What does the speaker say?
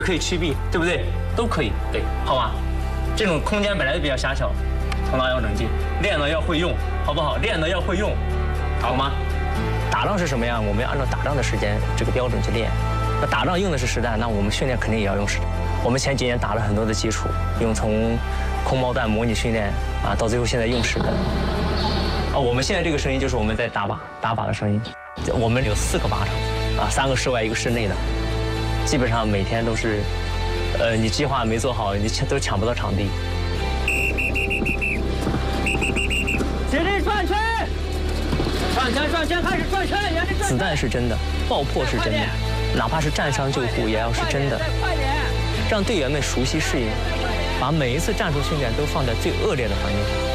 可以趋避，对不对？都可以，对，好吧？这种空间本来就比较狭小，头脑要冷静，练了要会用，好不好？练了要会用，好吗？ 打仗是什么样，我们要按照打仗的时间这个标准去练。那打仗用的是实弹，那我们训练肯定也要用实弹。我们前几年打了很多的基础，用从空包弹模拟训练啊，到最后现在用实弹。我们现在这个声音就是我们在打靶的声音。我们有4个靶场啊，3个室外，1个室内的，基本上每天都是，你计划没做好，你都抢不到场地。 起立转圈，转圈，开始转圈，原地转圈。 子弹是真的，爆破是真的，哪怕是战伤救护也要是真的，让队员们熟悉适应，把每一次战术训练都放在最恶劣的环境下。